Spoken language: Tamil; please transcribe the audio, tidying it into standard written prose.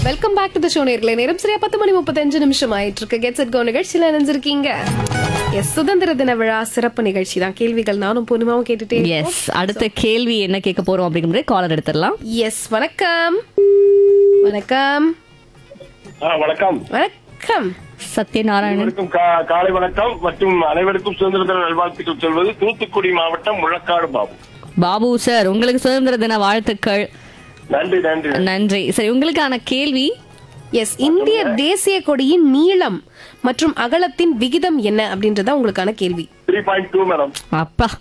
Welcome back to the show நேர்களே. நேரம் சரியா 10:35 ஆயிட்டு இருக்கு. கெட் செட் கோ நிகழ்ச்சியில நினைஞ்சிருக்கீங்க. எஸ், சுதந்திர தின விழா சிறப்பு நிகழ்ச்சி தான். கேள்விகள் நானும் பூர்ணிமாவும் கேட்டுட்டே இருக்கோம். எஸ், அடுத்த கேள்வி என்ன கேட்க போறோம் அப்படிங்கறது காலர் எடுத்துடலாம். எஸ், வணக்கம். வணக்கம். வணக்கம். வணக்கம். சத்யநாராயணன். காலை வணக்கம் மற்றும் அனைவருக்கும் சுதந்திர தின நல்வாழ்த்துக்கள் சொல்வது தூத்துக்குடி மாவட்டம் முழக்காடு பாபு. பாபு சார், உங்களுக்கு சுதந்திர தின வாழ்த்துக்கள். நன்றி நன்றி நன்றி. சரி, உங்களுக்கான கேள்வி. எஸ், இந்திய தேசிய கொடியின் நீளம் மற்றும் அகலத்தின் விகிதம் என்ன அப்படின்றத உங்களுக்கான கேள்வி. 3.2 மேடம். அப்பா,